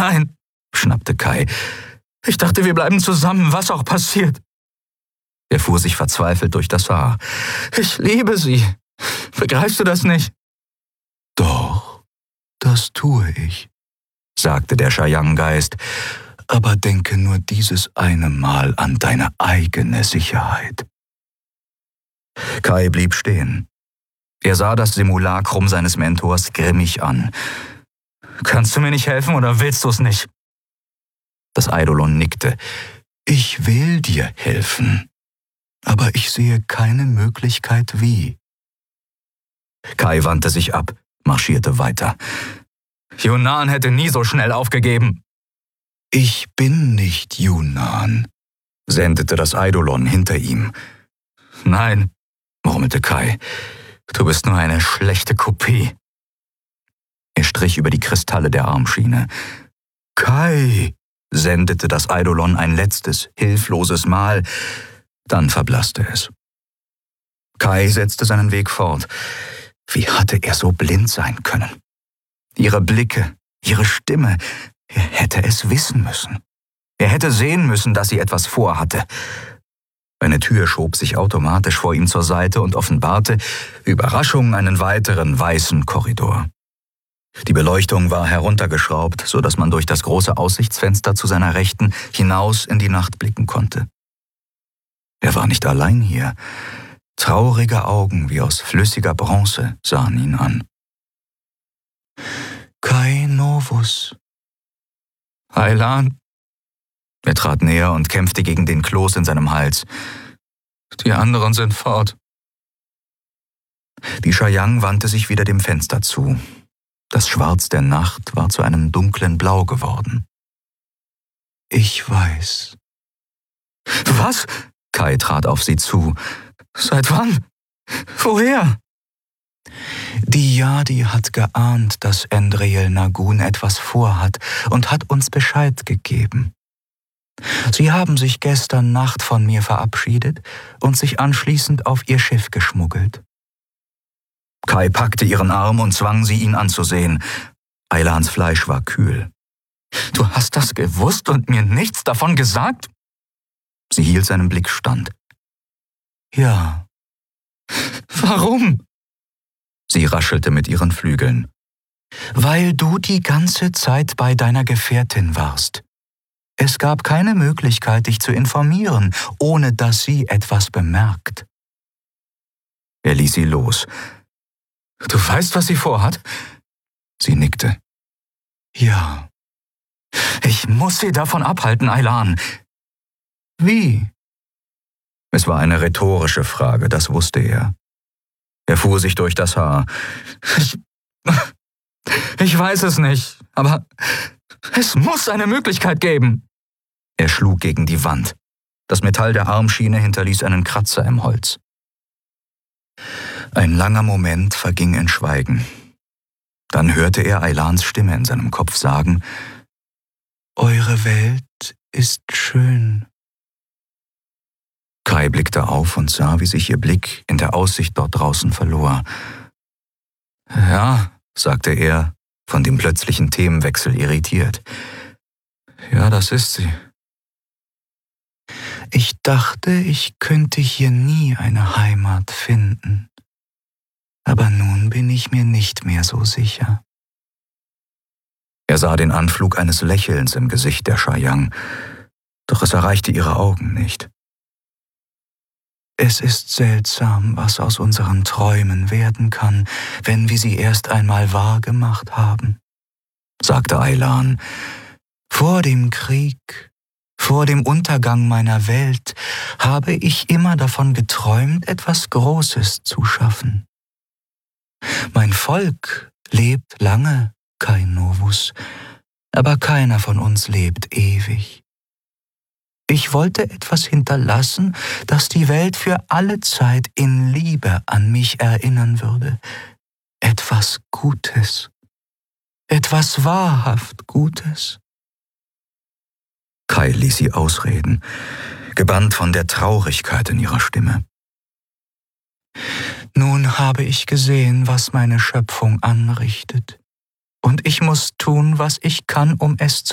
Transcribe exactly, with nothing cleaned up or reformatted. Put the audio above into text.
Nein, schnappte Kai. Ich dachte, wir bleiben zusammen, was auch passiert. Er fuhr sich verzweifelt durch das Haar. Ich liebe sie. Begreifst du das nicht? Doch, das tue ich, sagte der Shayan-Geist, aber denke nur dieses eine Mal an deine eigene Sicherheit. Kai blieb stehen. Er sah das Simulakrum seines Mentors grimmig an. Kannst du mir nicht helfen oder willst du es nicht? Das Eidolon nickte. Ich will dir helfen, aber ich sehe keine Möglichkeit wie. Kai wandte sich ab, marschierte weiter. Yunnan hätte nie so schnell aufgegeben. Ich bin nicht Yunnan, sendete das Eidolon hinter ihm. Nein, murmelte Kai, du bist nur eine schlechte Kopie. Er strich über die Kristalle der Armschiene. Kai, sendete das Eidolon ein letztes, hilfloses Mal, dann verblasste es. Kai setzte seinen Weg fort. Wie hatte er so blind sein können? Ihre Blicke, ihre Stimme, er hätte es wissen müssen. Er hätte sehen müssen, dass sie etwas vorhatte. Eine Tür schob sich automatisch vor ihm zur Seite und offenbarte, Überraschung, einen weiteren weißen Korridor. Die Beleuchtung war heruntergeschraubt, so dass man durch das große Aussichtsfenster zu seiner Rechten hinaus in die Nacht blicken konnte. Er war nicht allein hier. Traurige Augen wie aus flüssiger Bronze sahen ihn an. Kai Novus. Aylan. Er trat näher und kämpfte gegen den Kloß in seinem Hals. Die anderen sind fort. Die Shayan wandte sich wieder dem Fenster zu. Das Schwarz der Nacht war zu einem dunklen Blau geworden. Ich weiß. Was? Kai trat auf sie zu. Seit wann? Woher? Die Yadi hat geahnt, dass Endriel Nagun etwas vorhat und hat uns Bescheid gegeben. Sie haben sich gestern Nacht von mir verabschiedet und sich anschließend auf ihr Schiff geschmuggelt. Kai packte ihren Arm und zwang sie, ihn anzusehen. Aylans Fleisch war kühl. Du hast das gewusst und mir nichts davon gesagt? Sie hielt seinem Blick stand. Ja. Warum? Sie raschelte mit ihren Flügeln. Weil du die ganze Zeit bei deiner Gefährtin warst. Es gab keine Möglichkeit, dich zu informieren, ohne dass sie etwas bemerkt. Er ließ sie los. Du weißt, was sie vorhat? Sie nickte. Ja. Ich muss sie davon abhalten, Aylan. Wie? Es war eine rhetorische Frage, das wusste er. Er fuhr sich durch das Haar. Ich, ich weiß es nicht, aber es muss eine Möglichkeit geben. Er schlug gegen die Wand. Das Metall der Armschiene hinterließ einen Kratzer im Holz. Ein langer Moment verging in Schweigen. Dann hörte er Aylans Stimme in seinem Kopf sagen, Eure Welt ist schön. Kai blickte auf und sah, wie sich ihr Blick in der Aussicht dort draußen verlor. Ja, sagte er, von dem plötzlichen Themenwechsel irritiert. Ja, das ist sie. Ich dachte, ich könnte hier nie eine Heimat finden. Aber nun bin ich mir nicht mehr so sicher. Er sah den Anflug eines Lächelns im Gesicht der Shayan, doch es erreichte ihre Augen nicht. Es ist seltsam, was aus unseren Träumen werden kann, wenn wir sie erst einmal wahr gemacht haben, sagte Aylan. Vor dem Krieg, vor dem Untergang meiner Welt, habe ich immer davon geträumt, etwas Großes zu schaffen. Mein Volk lebt lange, Kai Novus, aber keiner von uns lebt ewig. Ich wollte etwas hinterlassen, das die Welt für alle Zeit in Liebe an mich erinnern würde. Etwas Gutes. Etwas wahrhaft Gutes. Kai ließ sie ausreden, gebannt von der Traurigkeit in ihrer Stimme. Nun habe ich gesehen, was meine Schöpfung anrichtet. Und ich muss tun, was ich kann, um es zu